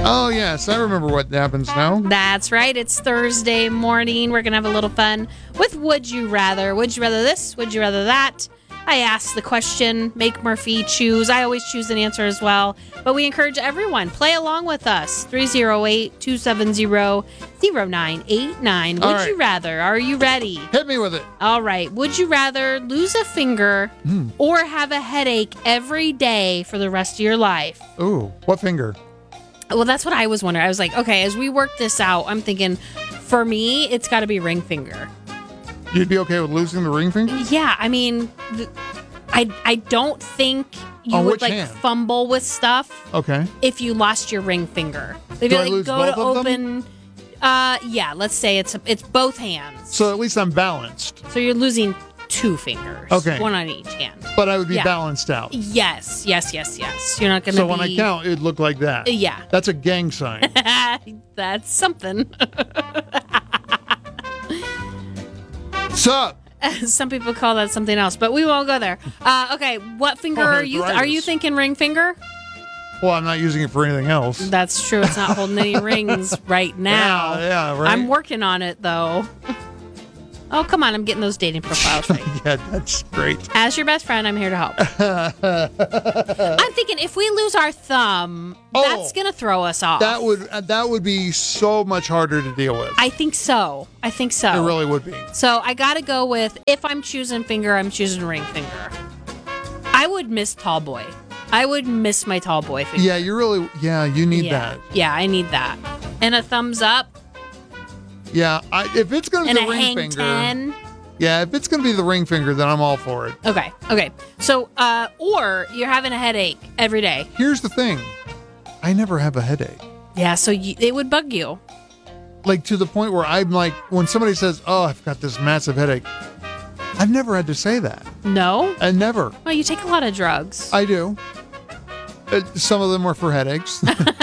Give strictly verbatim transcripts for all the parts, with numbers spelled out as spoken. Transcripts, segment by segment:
Oh, yes. I remember what happens now. That's right. It's Thursday morning. We're going to have a little fun with Would You Rather. Would you rather this? Would you rather that? I ask the question, make Murphy choose. I always choose an answer as well. But we encourage everyone, play along with us. three oh eight, two seven zero, zero nine eight nine. Would right. you rather? Are you ready? Hit me with it. All right. Would you rather lose a finger Mm. or have a headache every day for the rest of your life? Ooh, what finger? Well, that's what I was wondering. I was like, okay, as we work this out, I'm thinking, for me, it's got to be ring finger. You'd be okay with losing the ring finger? Yeah, I mean, th- I I don't think you On would which like hand? fumble with stuff Okay. if you lost your ring finger. If Do you I like lose go both to of open, uh, yeah, let's say it's it's both hands. So at least I'm balanced. So you're losing two fingers. Okay. One on each hand. But I would be Yeah. balanced out. Yes, yes, yes, yes. You're not going to So be... when I count, it'd look like that. Yeah. That's a gang sign. That's something. Sup? Some people call that something else, but we won't go there. Uh, okay, what finger Oh, are you? Are you arthritis. thinking ring finger? Well, I'm not using it for anything else. That's true. It's not holding any rings right now. Yeah, yeah, right. I'm working on it though. Oh, come on. I'm getting those dating profiles right. Yeah, that's great. As your best friend, I'm here to help. I'm thinking if we lose our thumb, Oh, that's going to throw us off. That would uh, that would be so much harder to deal with. I think so. I think so. It really would be. So I got to go with, if I'm choosing finger, I'm choosing ring finger. I would miss tall boy. I would miss my tall boy finger. Yeah, you really. Yeah, you need yeah. that. Yeah, I need that. And a thumbs up Yeah, I, if it's gonna be and the a ring hang finger. ten. Yeah, if it's gonna be the ring finger, then I'm all for it. Okay, okay. So, uh, or you're having a headache every day. Here's the thing, I never have a headache. Yeah, so you, it would bug you. Like to the point where I'm like, when somebody says, "Oh, I've got this massive headache," I've never had to say that. No? I never. Well, you take a lot of drugs. I do. Uh, some of them are for headaches.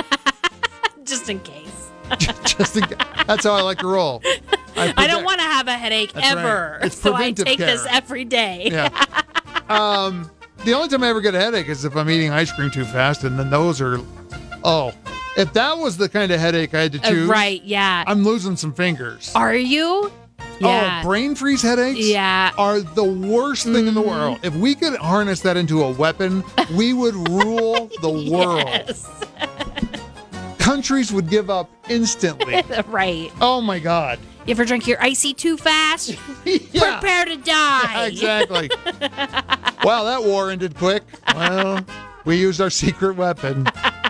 Just in case. Just in, that's how I like to roll. I, I don't want to have a headache That's ever. right. It's So I preventive take care. this every day. Yeah. Um, the only time I ever get a headache is if I'm eating ice cream too fast, and then those are, oh, if that was the kind of headache I had to Uh, choose, right, yeah. I'm losing some fingers. Are you? Yeah. Oh, brain freeze headaches Yeah. are the worst thing in the world. If we could harness that into a weapon, we would rule the world. Yes. Countries would give up instantly. Right. Oh my God. You ever drink your icy too fast? Yeah. Prepare to die. Yeah, exactly. Wow, that war ended quick. Well, we used our secret weapon.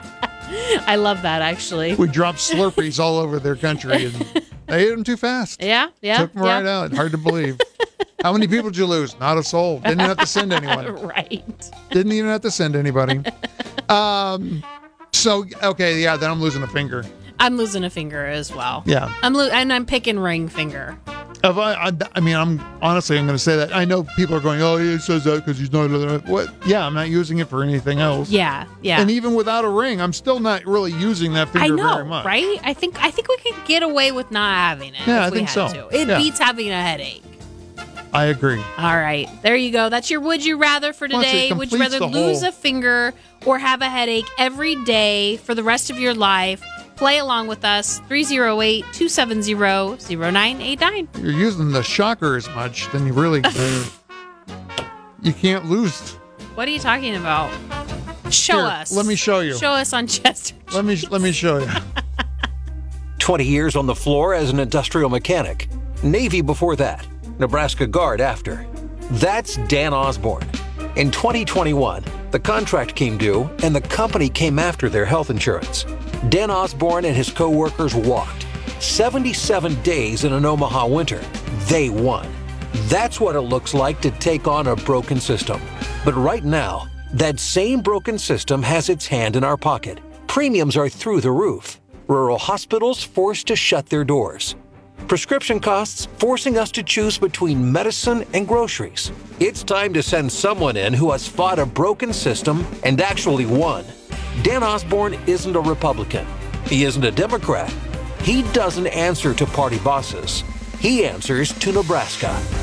I love that, actually. We dropped Slurpees all over their country, and they ate them too fast. Yeah, yeah. Took them yeah. right out. Hard to believe. How many people did you lose? Not a soul. Didn't even have to send anyone. Right. Didn't even have to send anybody. Um. So okay, yeah. Then I'm losing a finger. I'm losing a finger as well. Yeah. I'm lo- and I'm picking ring finger. If I, I, I mean, I'm honestly, I'm going to say that. I know people are going, oh, he says that because he's not. What? Yeah, I'm not using it for anything else. Yeah, yeah. And even without a ring, I'm still not really using that finger I know, very much. right? I think I think we could get away with not having it. Yeah, if I we think had so. To. It Yeah. beats having a headache. I agree. All right, there you go. That's your would you rather for Plus, it today. Would you completes rather the lose whole- a finger or have a headache every day for the rest of your life? Play along with us. three oh eight, two seven zero, zero nine eight nine. You're using the shocker as much, then you really you can't lose. What are you talking about? Show Here, us. let me show you. Show us on Chester. Let me let me show you. twenty years on the floor as an industrial mechanic. Navy before that. Nebraska Guard after. That's Dan Osborne. In twenty twenty-one, the contract came due and the company came after their health insurance. Dan Osborne and his co-workers walked. seventy-seven days in an Omaha winter. They won. That's what it looks like to take on a broken system. But right now, that same broken system has its hand in our pocket. Premiums are through the roof. Rural hospitals forced to shut their doors. Prescription costs forcing us to choose between medicine and groceries. It's time to send someone in who has fought a broken system and actually won. Dan Osborne isn't a Republican. He isn't a Democrat. He doesn't answer to party bosses. He answers to Nebraska.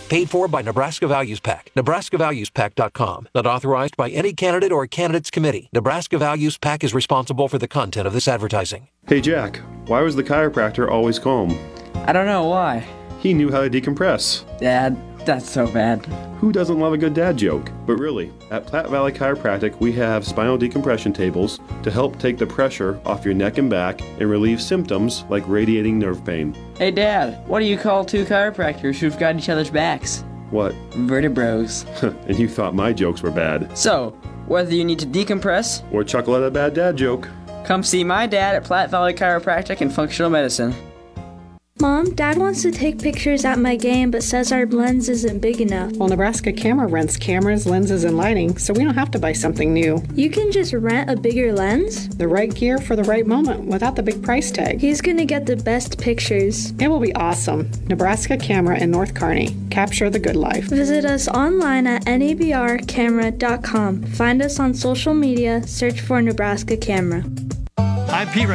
Paid for by Nebraska Values PAC. Nebraska Values Pac dot com. Not authorized by any candidate or candidates committee. Nebraska Values PAC is responsible for the content of this advertising. Hey Jack, why was the chiropractor always calm? I don't know why. He knew how to decompress. Dad, that's so bad. Who doesn't love a good dad joke? But really, at Platte Valley Chiropractic, we have spinal decompression tables to help take the pressure off your neck and back and relieve symptoms like radiating nerve pain. Hey Dad, what do you call two chiropractors who've got each other's backs? What? Vertebros. And you thought my jokes were bad. So, whether you need to decompress or chuckle at a bad dad joke, come see my dad at Platte Valley Chiropractic and Functional Medicine. Mom, Dad wants to take pictures at my game but says our lens isn't big enough. Well, Nebraska Camera rents cameras, lenses, and lighting, so we don't have to buy something new. You can just rent a bigger lens? The right gear for the right moment without the big price tag. He's gonna get the best pictures. It will be awesome. Nebraska Camera in North Kearney. Capture the good life. Visit us online at N A B R camera dot com. Find us on social media, search for Nebraska Camera. I'm Pete